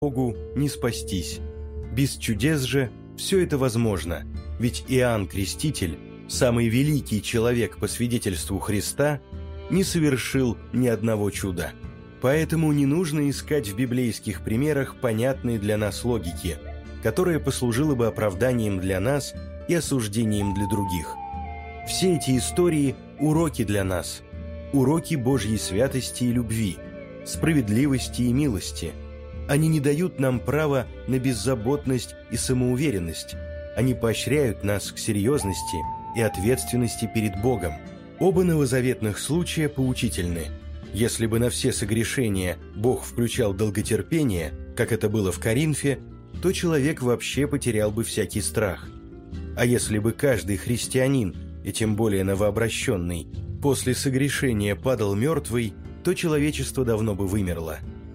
Богу не спастись. Без чудес же все это возможно, ведь Иоанн Креститель, самый великий человек по свидетельству Христа, не совершил ни одного чуда. Поэтому не нужно искать в библейских примерах понятной для нас логики, которая послужила бы оправданием для нас и осуждением для других. Все эти истории – уроки для нас, уроки Божьей святости и любви, справедливости и милости. Они не дают нам права на беззаботность и самоуверенность, они поощряют нас к серьезности и ответственности перед Богом. Оба новозаветных случая поучительны. Если бы на все согрешения Бог включал долготерпение, как это было в Коринфе, то человек вообще потерял бы всякий страх. А если бы каждый христианин, и тем более новообращенный, после согрешения падал мертвый, то человечество давно бы вымерло.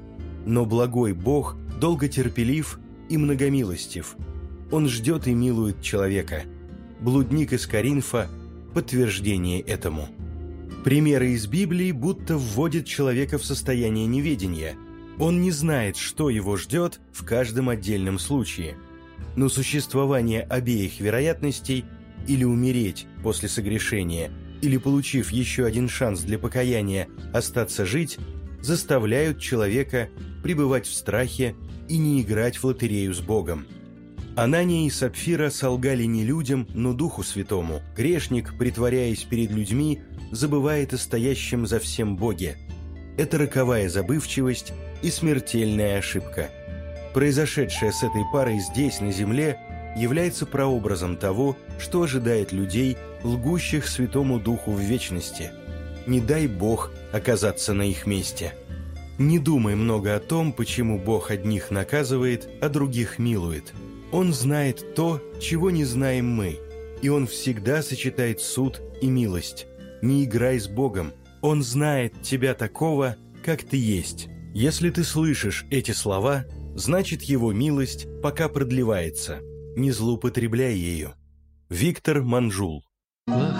Но благой Бог долготерпелив и многомилостив. Он ждет и милует человека. Блудник из Коринфа – подтверждение этому. Примеры из Библии будто вводят человека в состояние неведения. Он не знает, что его ждет в каждом отдельном случае. Но существование обеих вероятностей – или умереть после согрешения, или, получив еще один шанс для покаяния, остаться жить, заставляют человека пребывать в страхе и не играть в лотерею с Богом. Анания и Сапфира солгали не людям, но Духу Святому. Грешник, притворяясь перед людьми, забывает о стоящем за всем Боге. Это роковая забывчивость и смертельная ошибка. Произошедшее с этой парой здесь, на земле, является прообразом того, что ожидает людей, лгущих Святому Духу в вечности. Не дай Бог оказаться на их месте. Не думай много о том, почему Бог одних наказывает, а других милует. Он знает то, чего не знаем мы, и Он всегда сочетает суд и милость. Не играй с Богом. Он знает тебя такого, как ты есть. Если ты слышишь эти слова, значит Его милость пока продлевается. Не злоупотребляй ею. Виктор Манжул.